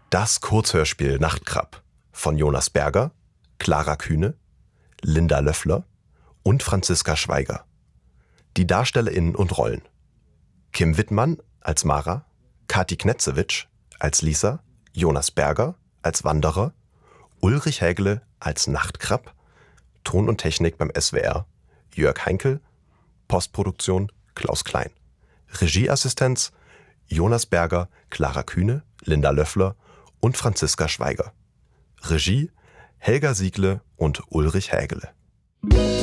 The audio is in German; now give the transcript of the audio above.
Das Kurzhörspiel Nachtkrab von Jonas Berger, Clara Kühne, Linda Löffler und Franziska Schweiger. Die DarstellerInnen und Rollen: Kim Wittmann als Mara, Kathi Knetzewitsch als Lisa, Jonas Berger als Wanderer, Ulrich Hägele als Nachtkrab, Ton und Technik beim SWR, Jörg Heinkel, Postproduktion Klaus Klein, Regieassistenz Jonas Berger, Clara Kühne, Linda Löffler und Franziska Schweiger. Regie Helga Siegle und Ulrich Hägele.